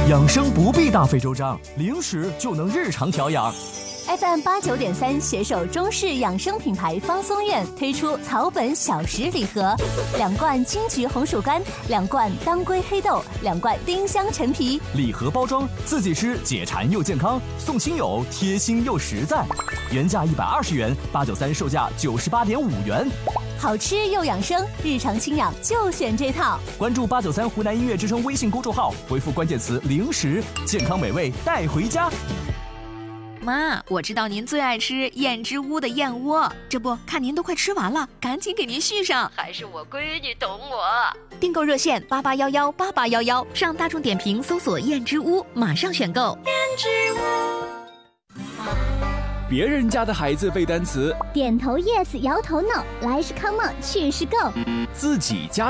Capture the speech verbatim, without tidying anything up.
养生不必大费周章，零食就能日常调养。 F M 八九点三携手中式养生品牌方松苑推出草本小食礼盒，两罐金桔红薯干，两罐当归黑豆，两罐丁香陈皮。 礼盒包装自己吃解馋又健康，送亲友贴心又实在。原价一百二十元，八九三售价九十八点五元。 好吃又养生，日常清养就选这套。 关注八九三湖南音乐之声微信公众号，回复关键词零食，健康美味带回家。 妈，我知道您最爱吃燕之屋的燕窝，这不看您都快吃完了，赶紧给您续上。 还是我闺女懂我。 订购热线八八幺幺八八幺幺，上大众点评搜索燕之屋，马上选购。 燕之屋。 别人家的孩子背单词， 点头 yes， 摇头 no， 来是 come on， 去是 go。 自己家